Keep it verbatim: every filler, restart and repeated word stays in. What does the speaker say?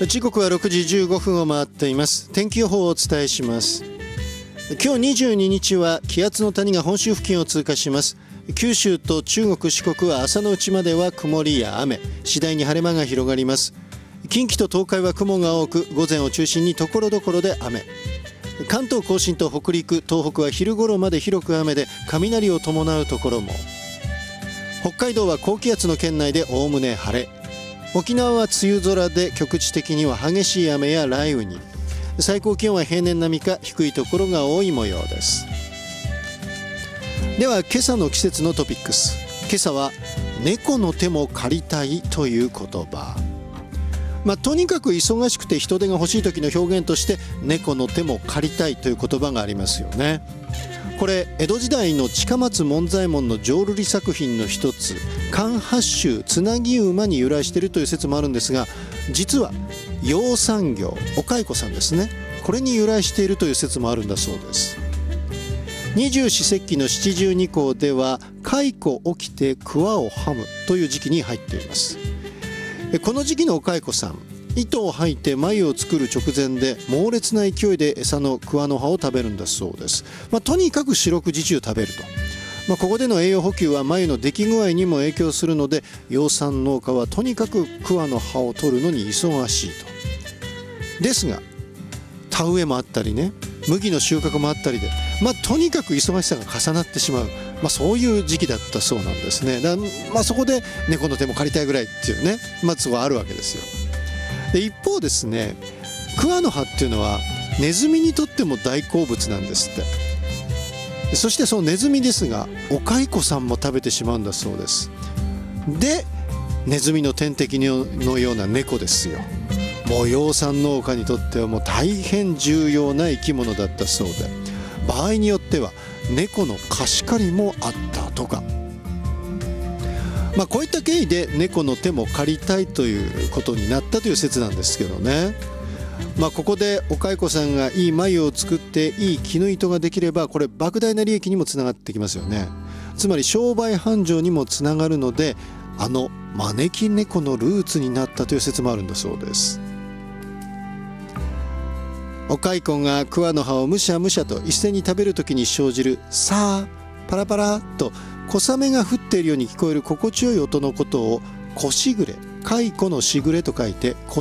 時刻はろくじじゅうごふんを回っています。天気予報をお伝えします。今日にじゅうににちは気圧の谷が本州付近を通過します。九州と中国四国は朝のうちまでは曇りや雨、次第に晴れ間が広がります。近畿と東海は雲が多く、午前を中心に所々で雨。関東甲信と北陸、東北は昼頃まで広く雨で雷を伴うところも。北海道は高気圧の圏内でおおむね晴れ。沖縄は梅雨空で局地的には激しい雨や雷雨に。最高気温は平年並みか低いところが多い模様です。では今朝の季節のトピックス。今朝は猫の手も借りたいという言葉。まあ、とにかく忙しくて人手が欲しい時の表現として猫の手も借りたいという言葉がありますよね。これ江戸時代の近松門左衛門の浄瑠璃作品の一つ関八州つなぎ馬に由来しているという説もあるんですが、実は養蚕業、お蚕さんですね、これに由来しているという説もあるんだそうです。二十四節気の七十二候では蚕起きて桑をはむという時期に入っています。この時期のお蚕さん、糸を吐いて繭を作る直前で猛烈な勢いで餌の桑の葉を食べるんだそうです。まあ、とにかく四六時中食べると。まあ、ここでの栄養補給は繭の出来具合にも影響するので、養蚕農家はとにかく桑の葉を取るのに忙しいと。ですが田植えもあったりね、麦の収穫もあったりで、まあ、とにかく忙しさが重なってしまう、まあ、そういう時期だったそうなんですね。だ、まあ、そこで猫の手も借りたいぐらいっていうね、まあ、そこはあるわけですよ。で一方ですね、桑の葉っていうのはネズミにとっても大好物なんですって。そしてそのネズミですがお蚕さんも食べてしまうんだそうです。でネズミの天敵のような猫ですよ。もう養蚕農家にとってはもう大変重要な生き物だったそうで、場合によっては猫の貸し借りもあったとか。まあ、こういった経緯で猫の手も借りたいということになったという説なんですけどね。まあ、ここでお蚕さんがいい繭を作っていい絹糸ができれば、これ莫大な利益にもつながってきますよね。つまり商売繁盛にもつながるので、あの招き猫のルーツになったという説もあるんだそうです。お蚕が桑の葉をむしゃむしゃと一斉に食べるときに生じるさあパラパラと小雨が降っているように聞こえる心地よい音のことを子しぐれ、蚕のしぐれと書いて